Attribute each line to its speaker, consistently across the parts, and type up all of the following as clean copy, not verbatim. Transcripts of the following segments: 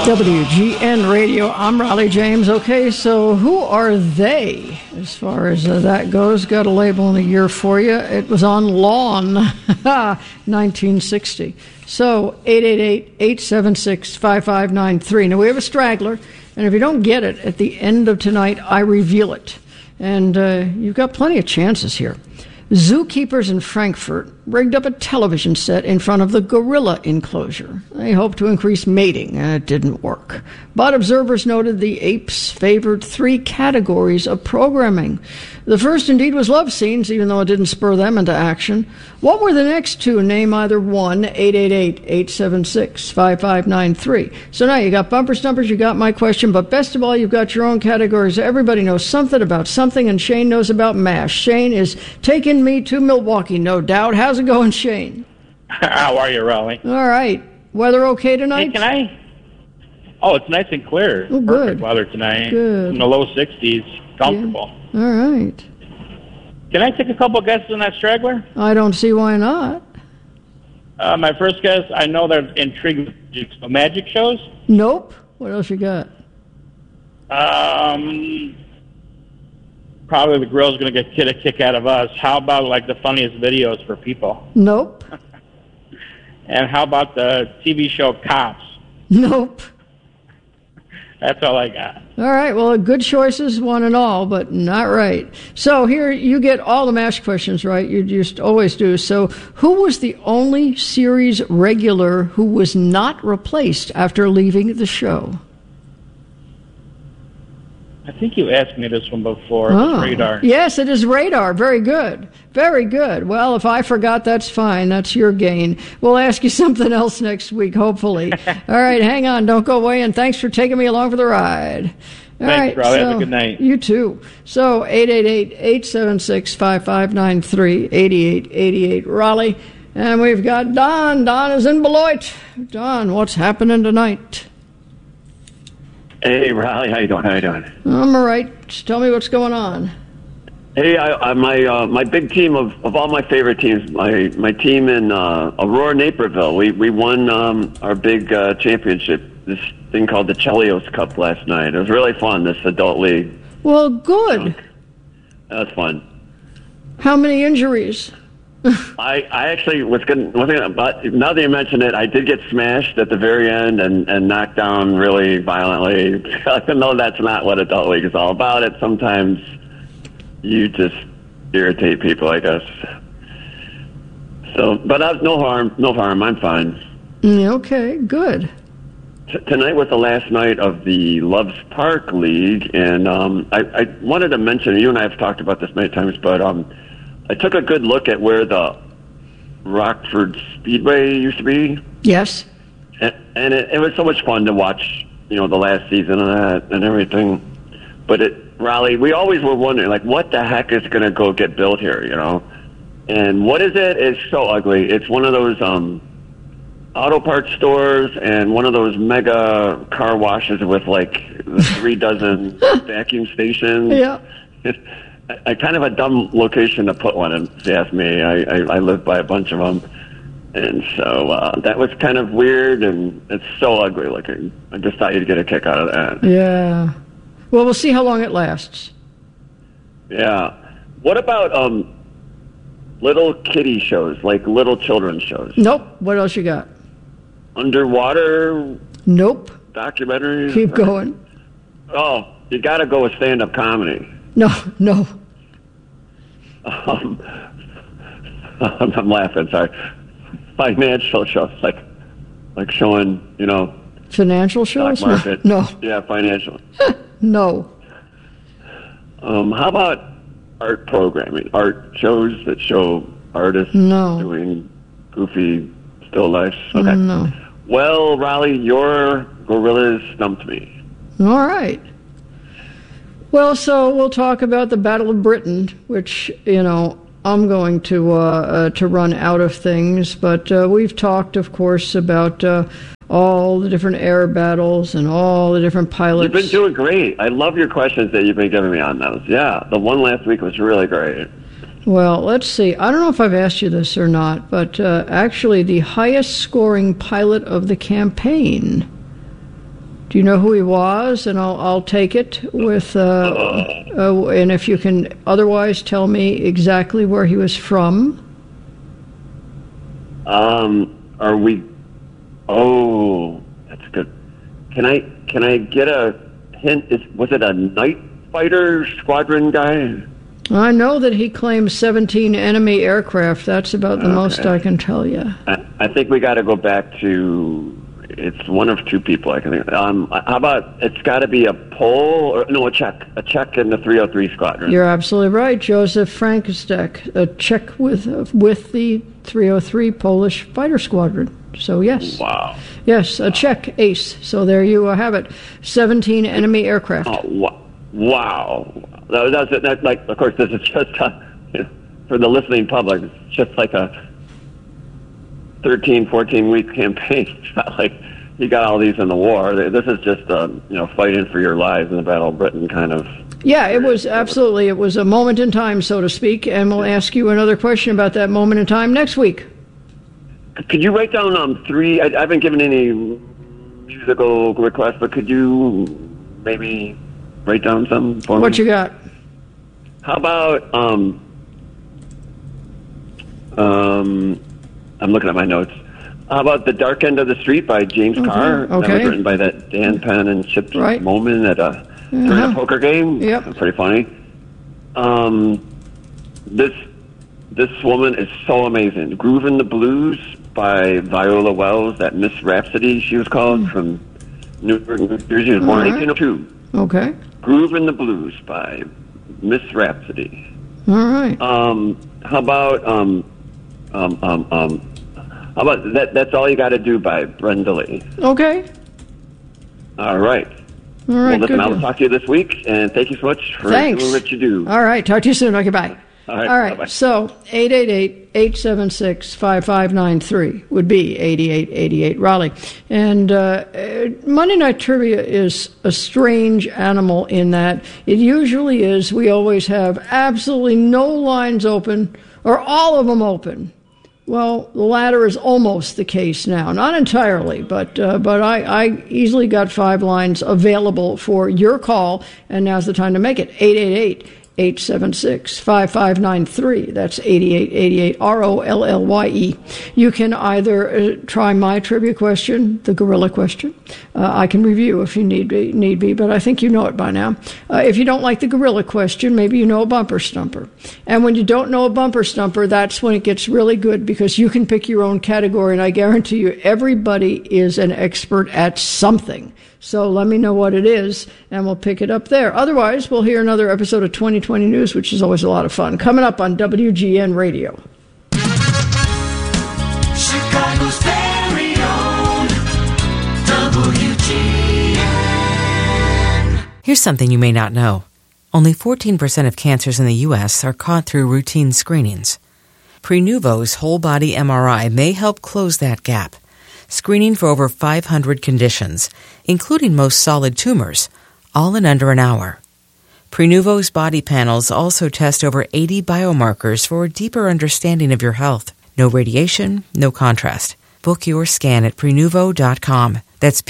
Speaker 1: WGN Radio, I'm Raleigh James. Okay, so who are they as far as that goes? Got a label in a year for you. It was on Lawn, 1960. So 888-876-5593. Now, we have a straggler, and if you don't get it at the end of tonight, I reveal it. And you've got plenty of chances here. Zookeepers in Frankfurt rigged up a television set in front of the gorilla enclosure. They hoped to increase mating, and it didn't work. But observers noted the apes favored 3 categories of programming. The first, indeed, was love scenes, even though it didn't spur them into action. What were the next 2? Name either one, 888-876-5593. So now you got bumper stumpers, you got my question, but best of all, you've got your own categories. Everybody knows something about something, and Shane knows about MASH. Shane is taking me to Milwaukee, no doubt. How's it going, Shane?
Speaker 2: How are you, Raleigh?
Speaker 1: All right. Weather okay tonight?
Speaker 2: Hey, can I? Oh, it's nice and clear.
Speaker 1: Oh, good.
Speaker 2: Perfect weather tonight.
Speaker 1: Good.
Speaker 2: In the low 60s. Comfortable.
Speaker 1: Yeah. All right.
Speaker 2: Can I take a couple guesses on that straggler?
Speaker 1: I don't see why not.
Speaker 2: My first guess, I know they're intrigued with magic shows.
Speaker 1: Nope. What else you got?
Speaker 2: Probably the girl's going to get a kick out of us. How about like the funniest videos for people?
Speaker 1: Nope.
Speaker 2: And how about the TV show Cops?
Speaker 1: Nope.
Speaker 2: That's all I got.
Speaker 1: All right. Well, good choices, one and all, but not right. So here you get all the MASH questions right. You just always do. So who was the only series regular who was not replaced after leaving the show?
Speaker 2: I think you asked me this one before. It was Radar.
Speaker 1: Yes, it is Radar. Very good. Very good. Well, if I forgot, that's fine. That's your gain. We'll ask you something else next week, hopefully. All right, hang on. Don't go away, and thanks for taking me along for the ride. All
Speaker 2: Thanks,
Speaker 1: right,
Speaker 2: Raleigh. Have a good night.
Speaker 1: You too. So 888-876-5593, 8888 Raleigh. And we've got Don. Don is in Beloit. Don, what's happening tonight?
Speaker 3: Hey, Raleigh, how you doing?
Speaker 1: I'm all right. Just tell me what's going on.
Speaker 3: Hey, my big team of all my favorite teams, my team in Aurora, Naperville, we won our big championship, this thing called the Chelios Cup last night. It was really fun, this adult league.
Speaker 1: Well, good.
Speaker 3: That was fun.
Speaker 1: How many injuries?
Speaker 3: I actually was going to, but now that you mention it, I did get smashed at the very end and knocked down really violently. Even though that's not what adult league is all about, it sometimes you just irritate people, I guess. So, but no harm. I'm fine.
Speaker 1: Okay, good.
Speaker 3: Tonight was the last night of the Loves Park League, and I wanted to mention, you and I have talked about this many times, but I took a good look at where the Rockford Speedway used to be.
Speaker 1: Yes.
Speaker 3: And it was so much fun to watch, the last season of that and everything. But Raleigh, we always were wondering, like, what the heck is going to go get built here, And what is it? It's so ugly. It's one of those auto parts stores and one of those mega car washes with, like, 3 dozen vacuum stations.
Speaker 1: Yeah.
Speaker 3: I kind of a dumb location to put one in, if you ask me. I live by a bunch of them. And so that was kind of weird, and it's so ugly looking. I just thought you'd get a kick out of that.
Speaker 1: Yeah. Well, we'll see how long it lasts.
Speaker 3: Yeah. What about little kiddie shows, like little children's shows?
Speaker 1: Nope. What else you got?
Speaker 3: Underwater?
Speaker 1: Nope.
Speaker 3: Documentaries?
Speaker 1: Keep going.
Speaker 3: Oh, you got to go with stand-up comedy.
Speaker 1: No.
Speaker 3: I'm laughing, sorry. Financial shows, like showing,
Speaker 1: Financial shows?
Speaker 3: stock market.
Speaker 1: No.
Speaker 3: Yeah, financial.
Speaker 1: No.
Speaker 3: How about art programming? Art shows that show artists doing goofy still lifes? Okay.
Speaker 1: No.
Speaker 3: Well, Raleigh, your gorillas stumped me.
Speaker 1: All right. Well, so we'll talk about the Battle of Britain, which, I'm going to run out of things, but we've talked, of course, about all the different air battles and all the different pilots.
Speaker 3: You've been doing great. I love your questions that you've been giving me on those. Yeah, the one last week was really great.
Speaker 1: Well, let's see. I don't know if I've asked you this or not, but actually the highest scoring pilot of the campaign Do you know who he was? And I'll take it with, and if you can otherwise tell me exactly where he was from.
Speaker 3: Are we? Oh, that's good. Can I get a hint? Was it a night fighter squadron guy?
Speaker 1: I know that he claims 17 enemy aircraft. That's about the most I can tell you.
Speaker 3: I think we got to go back to. It's one of two people I can think. How about it's got to be a Pole or no, a Czech in the 303 squadron.
Speaker 1: You're absolutely right, Joseph Frankiszek, a Czech with the 303 Polish fighter squadron. So yes,
Speaker 3: wow,
Speaker 1: yes, a Czech ace. So there you have it, 17 enemy aircraft.
Speaker 3: Oh, wow, that's like. Of course, this is just for the listening public. It's just like a 13, 14-week campaign. It's not like you got all these in the war. This is just, fighting for your lives in the Battle of Britain kind of.
Speaker 1: Yeah, it was absolutely. It was a moment in time, so to speak, and we'll ask you another question about that moment in time next week.
Speaker 3: Could you write down three? I haven't given any musical requests, but could you maybe write down some for me?
Speaker 1: What you got?
Speaker 3: How about, I'm looking at my notes. How about The Dark End of the Street by James Carr?
Speaker 1: Okay.
Speaker 3: That was written by that Dan Penn and Chip Moman during a poker game.
Speaker 1: Yep.
Speaker 3: That's pretty funny. This woman is so amazing. Groovin' the Blues by Viola Wells, that Miss Rhapsody she was called, from Newark, New Jersey. She was born in 1802.
Speaker 1: Okay.
Speaker 3: Groovin' the Blues by Miss Rhapsody.
Speaker 1: All right.
Speaker 3: How about That's All You Gotta Do by Brenda Lee?
Speaker 1: Okay.
Speaker 3: All right.
Speaker 1: All right.
Speaker 3: Well, listen, I'll talk to you this week, and thank you so much for doing what you do.
Speaker 1: All right. Talk to you soon. Okay, bye.
Speaker 3: All right. Bye-bye.
Speaker 1: So 888-876-5593 would be 8888 Raleigh. And Monday Night Trivia is a strange animal in that it usually is. We always have absolutely no lines open or all of them open. Well, the latter is almost the case now. Not entirely, but I easily got 5 lines available for your call, and now's the time to make it. 888-876-5593. That's 8888 ROLLYE. You can either try my trivia question, the gorilla question. I can review if you need be, but I think you know it by now. If you don't like the gorilla question, maybe you know a bumper stumper. And when you don't know a bumper stumper, that's when it gets really good because you can pick your own category, and I guarantee you everybody is an expert at something. So let me know what it is, and we'll pick it up there. Otherwise, we'll hear another episode of 2020 News, which is always a lot of fun. Coming up on WGN Radio.
Speaker 4: Chicago's very own WGN.
Speaker 5: Here's something you may not know. Only 14% of cancers in the U.S. are caught through routine screenings. Prenuvo's whole-body MRI may help close that gap, screening for over 500 conditions, including most solid tumors, all in under an hour. Prenuvo's body panels also test over 80 biomarkers for a deeper understanding of your health. No radiation, no contrast. Book your scan at Prenuvo.com. That's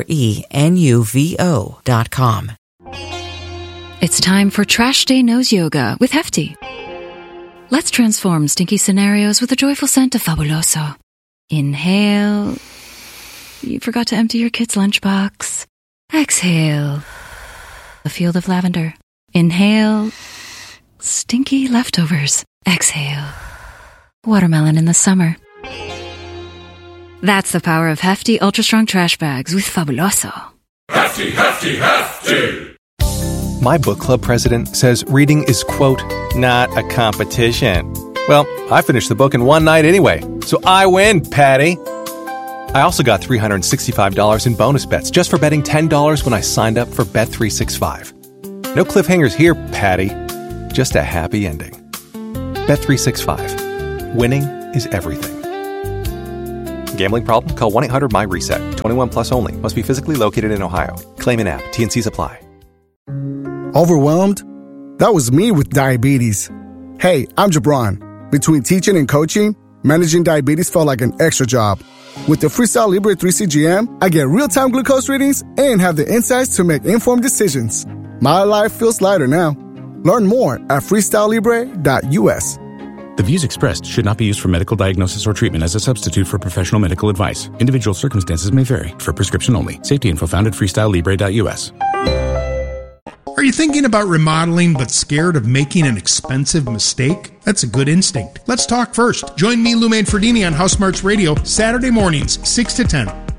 Speaker 5: Prenuvo.com.
Speaker 6: It's time for Trash Day Nose Yoga with Hefty. Let's transform stinky scenarios with a joyful scent of Fabuloso. Inhale. You forgot to empty your kid's lunchbox. Exhale. A field of lavender. Inhale. Stinky leftovers. Exhale. Watermelon in the summer. That's the power of Hefty Ultra Strong Trash Bags with Fabuloso.
Speaker 4: Hefty, hefty, hefty.
Speaker 7: My book club president says reading is, quote, not a competition. Well, I finished the book in one night anyway, so I win, Patty. I also got $365 in bonus bets just for betting $10 when I signed up for Bet365. No cliffhangers here, Patty. Just a happy ending. Bet365. Winning is everything. Gambling problem? Call 1-800-MY-RESET. 21 plus only. Must be physically located in Ohio. Claim in app. T&Cs apply.
Speaker 8: Overwhelmed? That was me with diabetes. Hey, I'm Jabron. Between teaching and coaching, managing diabetes felt like an extra job. With the Freestyle Libre 3 CGM, I get real-time glucose readings and have the insights to make informed decisions. My life feels lighter now. Learn more at freestylelibre.us.
Speaker 9: The views expressed should not be used for medical diagnosis or treatment as a substitute for professional medical advice. Individual circumstances may vary. For prescription only. Safety info found at freestylelibre.us.
Speaker 10: Are you thinking about remodeling but scared of making an expensive mistake? That's a good instinct. Let's talk first. Join me, Lou Manfredini, on House Smarts Radio, Saturday mornings, 6 to 10.